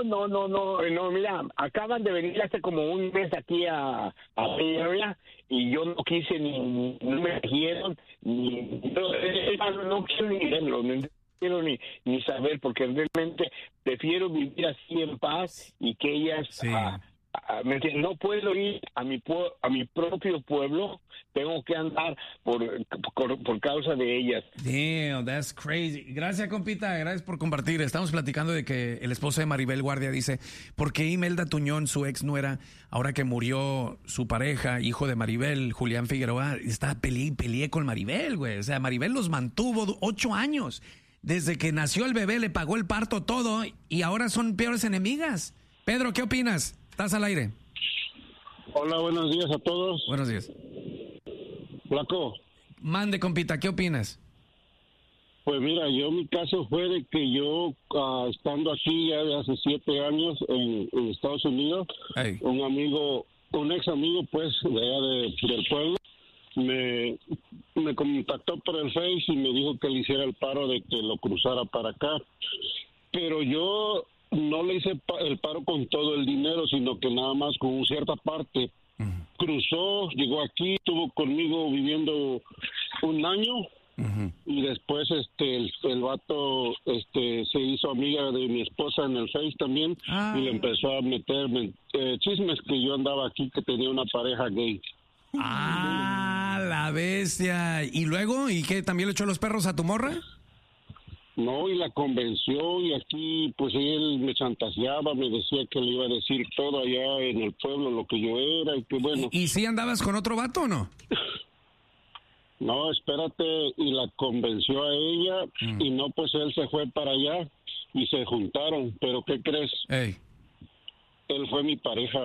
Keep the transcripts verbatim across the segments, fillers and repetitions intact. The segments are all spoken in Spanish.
No, no, no, no, no, mira, acaban de venir hace como un mes aquí a, a Peña y yo no quise ni, no me dijeron, ni, no, es más, no quiero ni verlo, no quiero ni, ni saber, porque realmente prefiero vivir así en paz y que ellas... Sí. Ah, ah, ¿me entiendes? No puedo ir a mi pue- a mi propio pueblo, tengo que andar por, por, por causa de ellas. Damn, that's crazy. Gracias, compita, gracias por compartir. Estamos platicando de que el esposo de Maribel Guardia dice, ¿por qué Imelda Tuñón, su ex nuera, ahora que murió su pareja, hijo de Maribel, Julián Figueroa, está peleé y peleé con Maribel, güey? O sea, Maribel los mantuvo ocho años. Desde que nació el bebé le pagó el parto todo y ahora son peores enemigas. Pedro, ¿qué opinas? Estás al aire. Hola, buenos días a todos. Buenos días. Flaco, Mande, compita, ¿qué opinas? pues mira, yo mi caso fue de que yo, ah, estando aquí ya de hace siete años en, en Estados Unidos, Hey. un amigo, un ex amigo pues de allá de- del pueblo, me, me contactó por el Face y me dijo que le hiciera el paro de que lo cruzara para acá. Pero yo no le hice pa- el paro con todo el dinero, sino que nada más con cierta parte. Cruzó, llegó aquí, estuvo conmigo viviendo un año y después este el, el vato este se hizo amiga de mi esposa en el Face también Ah. y le empezó a meter men- eh, chismes que yo andaba aquí, que tenía una pareja gay. Ah, la bestia. ¿Y luego? ¿Y qué? ¿También le echó los perros a tu morra? No, y la convenció y aquí pues él me chantajeaba, me decía que le iba a decir todo allá en el pueblo lo que yo era y que bueno, ¿Y si andabas con otro vato o no? no, espérate, y la convenció a ella y no, pues él se fue para allá y se juntaron, pero ¿qué crees? Ey. Él fue mi pareja.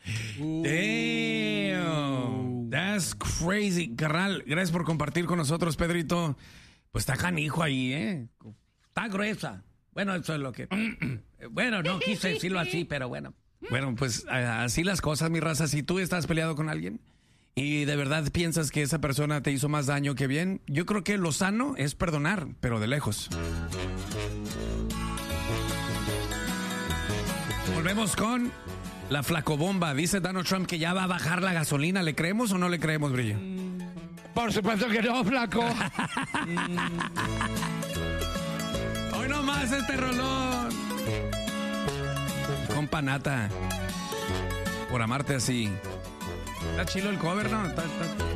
Damn. That's crazy. Carnal, gracias por compartir con nosotros, Pedrito. Pues está canijo ahí, ¿eh? Está gruesa. Bueno, eso es lo que... Bueno, no quise decirlo así, pero bueno. Bueno, pues así las cosas, mi raza. Si tú estás peleado con alguien y de verdad piensas que esa persona te hizo más daño que bien, yo creo que lo sano es perdonar, pero de lejos. Volvemos con la flacobomba. Dice Donald Trump que ya va a bajar la gasolina. ¿Le creemos o no le creemos, Brillo? Por supuesto que no, flaco. Hoy no más este rolón. Compa Nata. Por amarte así. Está chilo el cover, ¿no? Está- está-